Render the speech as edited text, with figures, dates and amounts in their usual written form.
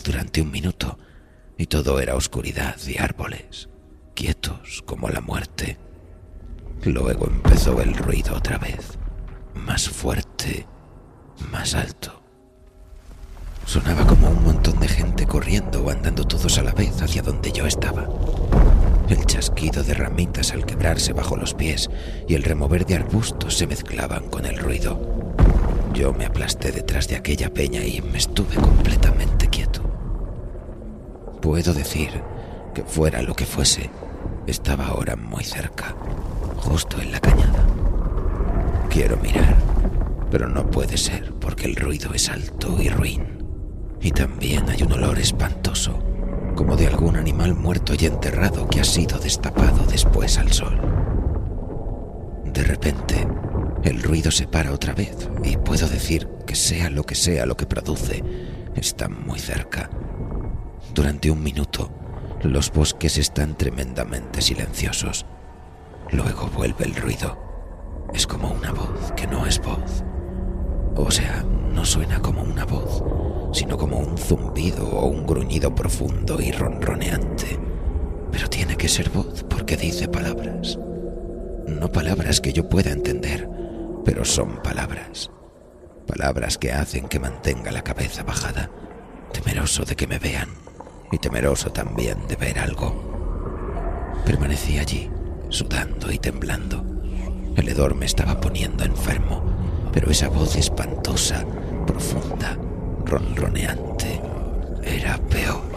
durante un minuto y todo era oscuridad y árboles, quietos como la muerte. Luego empezó el ruido otra vez, más fuerte, más alto. Sonaba como un montón de gente corriendo o andando todos a la vez hacia donde yo estaba. El chasquido de ramitas al quebrarse bajo los pies y el remover de arbustos se mezclaban con el ruido. Yo me aplasté detrás de aquella peña y me estuve completamente quieto. Puedo decir que fuera lo que fuese, estaba ahora muy cerca, justo en la cañada. Quiero mirar, pero no puede ser porque el ruido es alto y ruin. Y también hay un olor espantoso, como de algún animal muerto y enterrado que ha sido destapado después al sol. De repente, el ruido se para otra vez y puedo decir que sea lo que produce, está muy cerca. Durante un minuto, los bosques están tremendamente silenciosos. Luego vuelve el ruido. Es como una voz que no es voz. O sea, no suena como una voz, sino como un zumbido o un gruñido profundo y ronroneante. Pero tiene que ser voz porque dice palabras. No palabras que yo pueda entender, pero son palabras. Palabras que hacen que mantenga la cabeza bajada, temeroso de que me vean y temeroso también de ver algo. Permanecí allí, sudando y temblando. El hedor me estaba poniendo enfermo, pero esa voz espantosa, profunda, ronroneante, era peor.